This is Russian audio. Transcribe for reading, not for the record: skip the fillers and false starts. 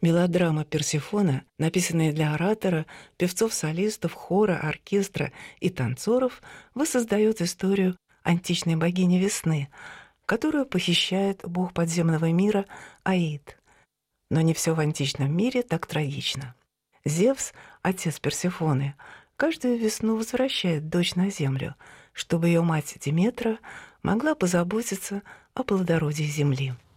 Мелодрама «Персефона», написанная для оратора, певцов-солистов, хора, оркестра и танцоров, воссоздает историю античной богини весны, которую похищает бог подземного мира Аид. Но не все в античном мире так трагично. Зевс, отец Персефоны, каждую весну возвращает дочь на землю, чтобы ее мать Диметра могла позаботиться о плодородии земли.